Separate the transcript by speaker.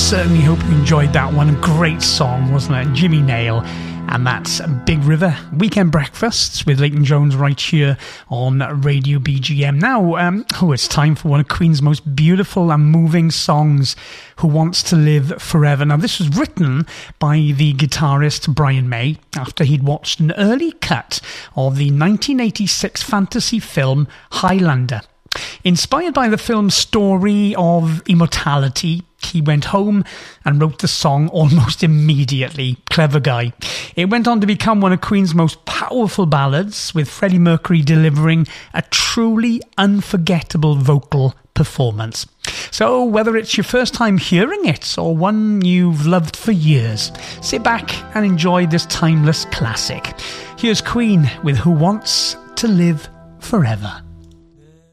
Speaker 1: certainly hope you enjoyed that one. A great song, wasn't it? Jimmy Nail. And that's Big River. Weekend Breakfasts with Leighton Jones right here on Radio BGM. Now, it's time for one of Queen's most beautiful and moving songs, Who Wants to Live Forever. Now, this was written by the guitarist Brian May after he'd watched an early cut of the 1986 fantasy film Highlander. Inspired by the film's story of immortality, he went home and wrote the song almost immediately. Clever guy. It went on to become one of Queen's most powerful ballads, with Freddie Mercury delivering a truly unforgettable vocal performance. So whether it's your first time hearing it or one you've loved for years, sit back and enjoy this timeless classic. Here's Queen with Who Wants to Live Forever.